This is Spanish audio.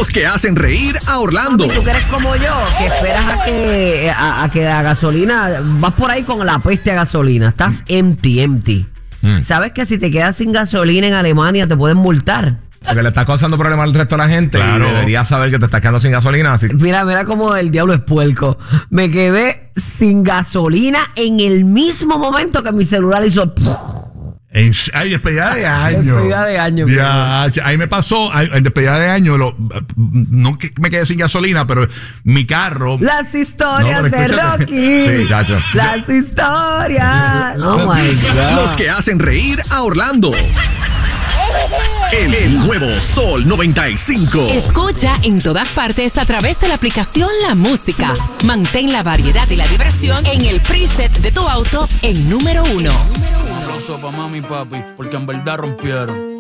Los que hacen reír a Orlando. Tú que eres como yo, que esperas a que la gasolina, vas por ahí con la peste a gasolina, estás empty. ¿Sabes que si te quedas sin gasolina en Alemania te pueden multar? Porque le estás causando problemas al resto de la gente. Claro. Y deberías saber que te estás quedando sin gasolina. Así. Mira como el diablo es puerco. Me quedé sin gasolina en el mismo momento que mi celular hizo... Ay, despedida de año. Despedida de año. Ya, ahí me pasó, en despedida de año, no que me quedé sin gasolina, pero mi carro. Las historias de Rocky. Sí, chacho. Las historias. Oh my God. Los que hacen reír a Orlando. El nuevo Sol 95. Escucha en todas partes a través de la aplicación La Música. Mantén la variedad y la diversión en el preset de tu auto en número 1. Un aplauso pa' mami y papi, porque en verdad rompieron.